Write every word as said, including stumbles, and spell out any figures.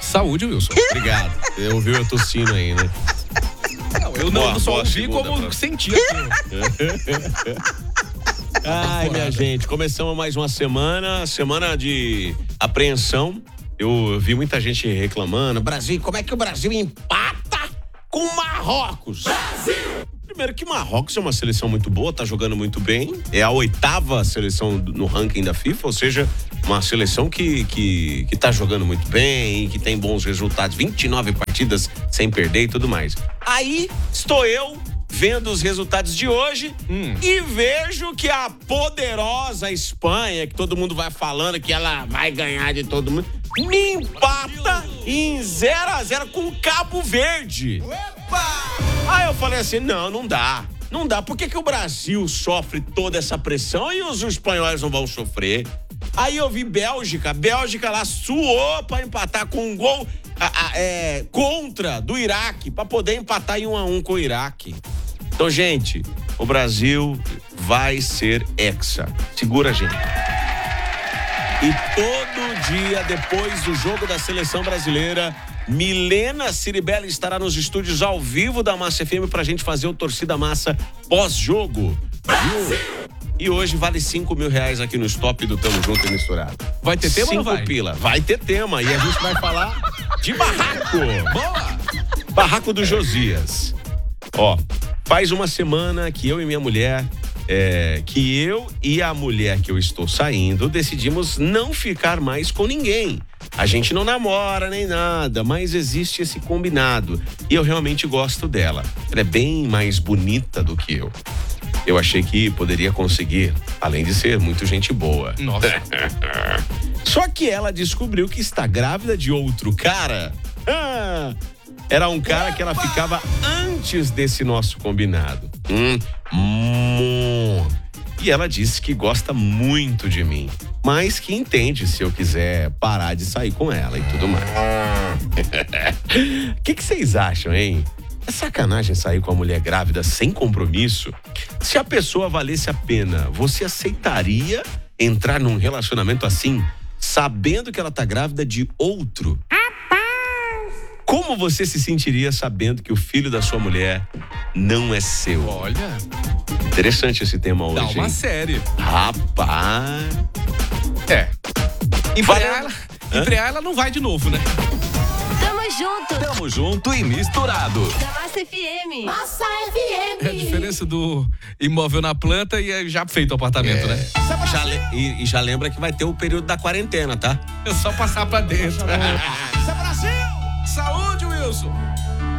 Saúde, Wilson. Obrigado. Eu ouvi eu tossindo aí, né? Não, eu não, Boa, não só boa ouvi segunda, como pra... senti aqui. Ai, minha gente, começamos mais uma semana, semana de apreensão. Eu vi muita gente reclamando, Brasil, como é que o Brasil empata com Marrocos? Brasil! Primeiro que Marrocos é uma seleção muito boa, tá jogando muito bem. É a oitava seleção no ranking da FIFA, ou seja, uma seleção que, que, que tá jogando muito bem, que tem bons resultados, vinte e nove partidas sem perder e tudo mais. Aí estou eu vendo os resultados de hoje hum. e vejo que a poderosa Espanha, que todo mundo vai falando que ela vai ganhar de todo mundo, me empata em zero a zero com o Cabo Verde. Opa! Aí eu falei assim, não, não dá. Não dá. Por que que o Brasil sofre toda essa pressão e os espanhóis não vão sofrer? Aí eu vi Bélgica. Bélgica lá suou pra empatar com um gol a, a, é, contra do Iraque, pra poder empatar em um a um com o Iraque. Então, gente, o Brasil vai ser hexa. Segura, gente. E todo dia, depois do jogo da seleção brasileira, Milena Ciribelli estará nos estúdios ao vivo da Massa F M pra gente fazer o Torcida Massa pós-jogo. E hoje vale cinco mil reais aqui no Stop do Tamo Junto e Misturado. Vai ter tema ou não vai? Pila. Vai ter tema. E a gente vai falar de barraco. Boa! Barraco do Josias. Ó, faz uma semana que eu e minha mulher... É, que eu e a mulher que eu estou saindo decidimos não ficar mais com ninguém. A gente não namora nem nada, mas existe esse combinado. E eu realmente gosto dela. Ela é bem mais bonita do que eu. Eu achei que poderia conseguir, além de ser muito gente boa. Nossa. Só que ela descobriu que está grávida de outro cara. Ah, era um cara que ela ficava antes desse nosso combinado. Hum, hum. E ela disse que gosta muito de mim, mas que entende se eu quiser parar de sair com ela e tudo mais. O que que vocês acham, hein? É sacanagem sair com a mulher grávida sem compromisso? Se a pessoa valesse a pena, você aceitaria entrar num relacionamento assim, sabendo que ela tá grávida de outro? Como você se sentiria sabendo que o filho da sua mulher não é seu? Olha. Interessante esse tema hoje. Dá uma hein? série. Rapaz. É. Emprear ela, Hã? emprear ela não vai de novo, né? Tamo junto. Tamo junto e misturado. Da Massa F M. Massa F M. É a diferença do imóvel na planta e é já feito o apartamento, É. né? Já le- e, e já lembra que vai ter o período da quarentena, tá? É só passar pra dentro. Isso é Brasil! Saúde, Wilson!